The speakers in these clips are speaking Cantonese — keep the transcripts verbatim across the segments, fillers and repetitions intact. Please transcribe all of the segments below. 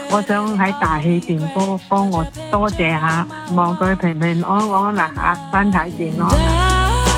我想喺大氣電波幫我多謝下，望佢平平安安啦嚇，身體健康啦。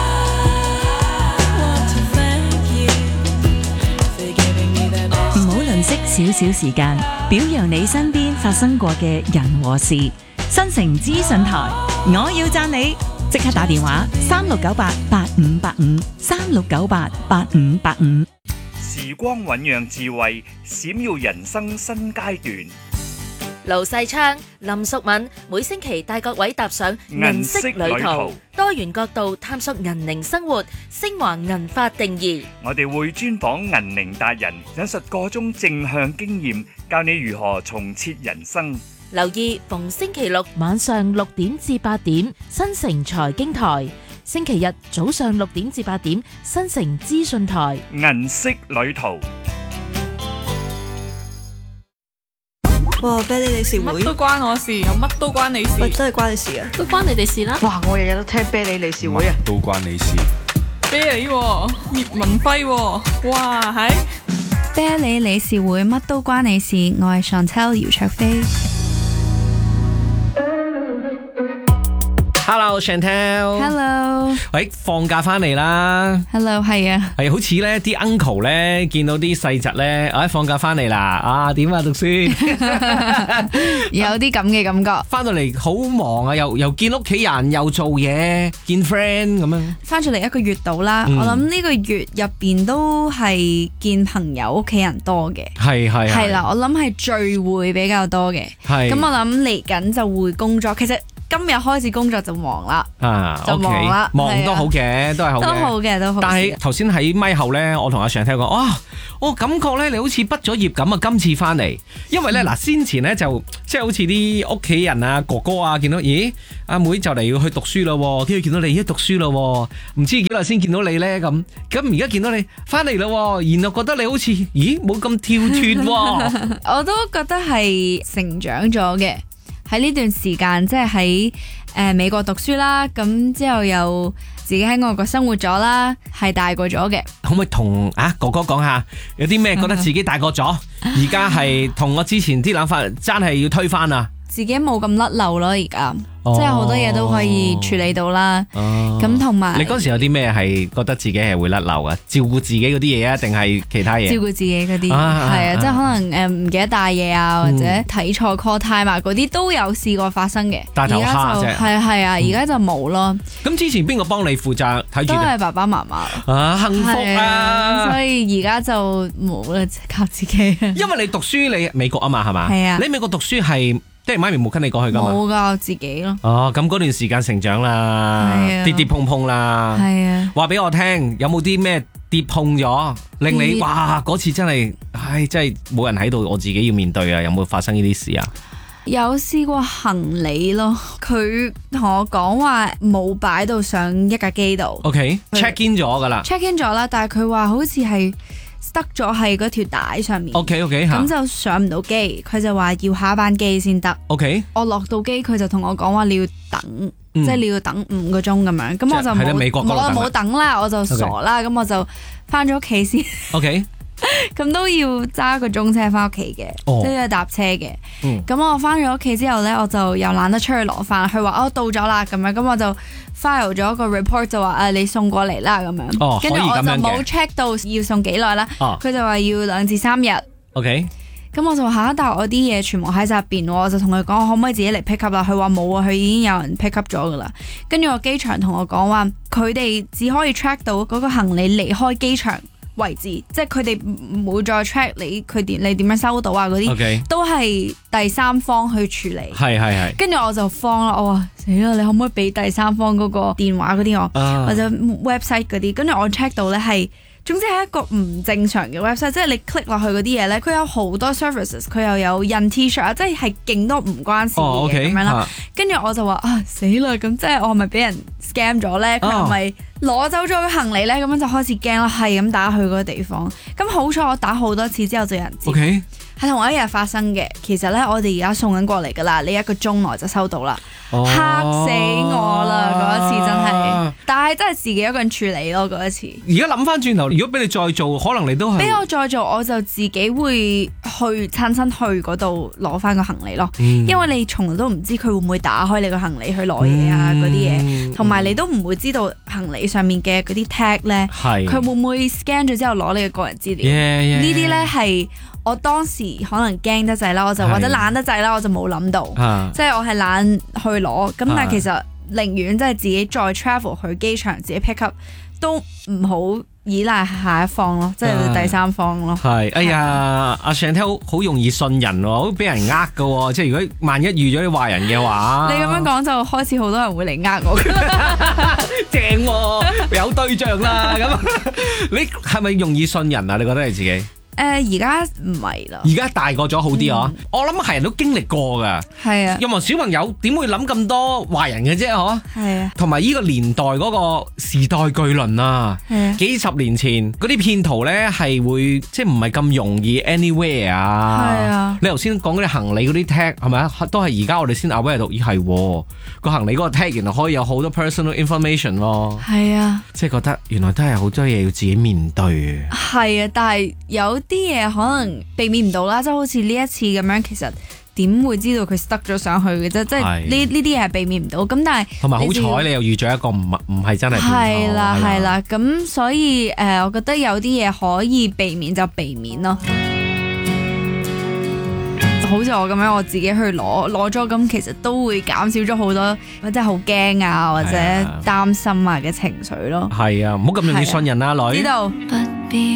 唔好吝嗇少少時間，表揚你身邊發生過嘅人和事。新城資訊台，我要讚你，即刻打電話三六九八八五八五三六九八八五八五。 時光醞釀智慧，閃耀人生新階段。 盧世昌、林淑敏每星期帶各位踏上銀色旅銀色旅途途， 多元角度探索銀齡生活，升華銀髮定義。 我哋會專訪銀齡達人，引述個中正向經驗，教你如何重設人生。 留意逢星期六晚上六點至八點，新城財經台；星期日早上六點至八點，新城資訊台。 銀色旅途。 哇！啤梨理事會乜都關我事，又乜都關你喂， 事， 真係關你事啊！ 都關你哋事啦。 哇！我日日都聽啤梨理事會啊！ 都關你事。 啤梨喎，葉文輝喎，哇係！ 啤梨理事會乜都關你事，我係 Chantel 姚卓飛。 Hello Chantel。 Hello。 喂，放假翻嚟啦。 Hello， 係啊。 係好似咧啲 uncle 咧見到啲細侄咧，哎放假翻嚟啦，啊點啊讀書？ 有啲咁嘅感覺。 翻到嚟好忙啊，又又見屋企人，又做嘢，見 friend 咁樣。 翻咗嚟一個月度啦， 嗯、 我諗呢個月入邊都係見朋友、屋企人多嘅。 係係係啦，我諗係聚會比較多嘅。 係。 咁我諗嚟緊就會工作，其實。今日開始工作就忙啦， 啊， 就忙啦， 忙都好嘅，都係好嘅， 都好嘅，都好。 但係頭先喺咪後咧，我同阿 Chantel 講，哇，我感覺咧你好似畢咗業咁啊！今次翻嚟，因為咧嗱，先前咧就即係好似啲屋企人啊、哥哥啊，見到，咦，阿妹就嚟要去讀書咯，跟住見到你而家讀書咯，唔知幾耐先見到你咧咁，咁而家見到你翻嚟咯，然後覺得你好似，咦，冇咁跳脫喎， 我都覺得係成長咗嘅。喺呢段時間，即係喺誒美國讀書啦，咁之後又自己喺外國生活咗啦，係大個咗嘅。 可唔可以同啊哥哥講下，有啲咩覺得自己大個咗，而家係同我之前啲諗法真係要推翻啊？ 自己冇咁甩漏咯，而家、 哦、 即係好多嘢都可以處理到啦。咁同埋， 你嗰時有啲咩係覺得自己係會甩漏啊？照顧自己嗰啲嘢啊，定係其他嘢？ 照顧自己嗰啲，係啊， 啊，即係可能誒唔記得帶嘢啊，或者睇錯 call time 啊，嗰啲都有試過發生嘅。 大頭蝦啫， 係啊係啊，而家就冇咯。 咁之前邊個幫你負責睇住？ 都係爸爸媽媽。 啊，幸福啊！ 所以而家就冇啦，靠自己。 因為你讀書你美國啊嘛，係嘛？ 係啊。 你美國讀書係。即係媽咪冇跟你過去噶嘛？ 冇噶，我自己咯。 哦，咁嗰段時間成長啦，跌跌碰碰啦。 係啊。話俾我聽，有冇啲咩跌碰咗，令你哇嗰次真係，唉，真係冇人喺度，我自己要面對啊！有冇發生呢啲事啊？ 有試過行李咯，佢同我講話冇擺到上一架機度。 OK，check in 咗噶啦。 check in 咗啦，但係佢話好似係。塞咗喺嗰條帶上面 ，OK OK 吓， 咁就上唔到機，佢就話要下一班機先得。 OK， 我落到機，佢就同我講話你要等，嗯、即係你要等五個鐘咁樣。咁我就冇冇冇等啦，我就傻啦。咁、okay. 我就翻咗屋企先。OK，咁都要揸個鐘車翻屋企嘅，即、oh. 係要搭車嘅。咁、嗯、我翻咗屋企之後咧，我就又懶得出去攞飯。佢話哦到咗啦，咁樣咁我就 file 咗個 report 就話誒、啊、你送過嚟啦咁樣。哦，跟住我就冇 check 到要送幾耐啦。佢、哦、就話要兩至三日。OK。咁我就話吓，但係我啲嘢全部喺晒入邊，我就同佢講可唔可以自己嚟 pick up 啦？佢話冇啊，佢已經有人 pick up 咗噶啦。跟住個機場同我講話，佢哋只可以 track 到嗰個行李離開機場位置，即係佢哋唔會再 track 你佢點你點樣收到啊嗰啲，okay. 都係第三方去處理。係係係。跟住我就慌啦，我話死啦，你可唔可以俾第三方嗰個電話嗰啲我，uh. 或者 website 嗰啲？跟住我 check 到咧係，總之係一個唔正常嘅 website，即係你 click 落去嗰啲嘢咧，佢有好多 services， 佢又有印 T-shirt 啊，即係係勁多唔關事嘅嘢咁樣啦。跟住我就話啊死啦，咁即係我係咪俾人 scam 咗咧？佢係咪攞走咗個行李咧，咁樣就開始驚啦，係咁打去嗰個地方。咁好彩我打好多次之後就有人接。 OK， 係同一日發生嘅。其實咧，我哋而家送緊過嚟噶啦，你一個鐘內就收到啦。嚇、哦、死我啦！嗰一次真係，但係真係自己一個人處理咯。嗰一次。而家諗翻轉頭，如果俾你再做，可能你都係俾我再做，我就自己會去親身去嗰度攞翻個行李咯。 嗯、 因為你從來都唔知佢會唔會打開你個行李去攞嘢啊嗰啲嘢，同埋、嗯、你都唔會知道行李上面嘅嗰啲 tag 咧，佢會唔會 scan 咗之後攞你嘅個人資料？ Yeah, yeah, 呢啲咧係我當時可能驚得滯啦，我就或者懶得滯啦，我就冇諗到， 啊、 即係我係懶去攞。咁但係其實寧願即係自己再 travel 去機場自己 pick up，都唔好依賴下一方咯，即係第三方咯。 係，哎呀，阿 Chantel 好容易信人喎，好俾人呃噶喎。即係如果萬一遇咗啲壞人嘅話， 你咁樣講就開始好多人會嚟呃我。 正喎，有對象啦。咁你係咪容易信人啊？你覺得你自己？ 誒而家唔係啦， 而家大個咗好啲啊！嗯、我諗係人都經歷過㗎， 係啊， 任何小朋友點會諗咁多壞人嘅啫？嗬， 係啊， 同埋呢個年代嗰個時代巨輪啊， 係啊， 幾十年前嗰啲騙徒咧係會即係唔係咁容易 anywhere 啊？ 係啊， 你頭先講嗰啲行李嗰啲 tag 係咪啊？都係而家我哋先 aware 到，咦係個行李嗰個 tag 原來可以有好多 personal information 咯， 係啊， 即係覺得原來都係好多嘢要自己面對。 係啊，但係有啲嘢可能避免唔到啦，即係好似呢一次咁樣，其實點會知道佢塞咗上去嘅啫？即係呢呢啲嘢係避免唔到。咁但係同埋好彩你又遇咗一個唔唔係真係騙徒。 係啦係啦，咁所以誒、呃，我覺得有啲嘢可以避免就避免咯。好似我咁樣，我自己去攞攞咗，咁其實都會減少咗好多，即係好驚啊或者擔心啊嘅情緒咯。 係啊，唔好咁容易信人啊，女。 知道。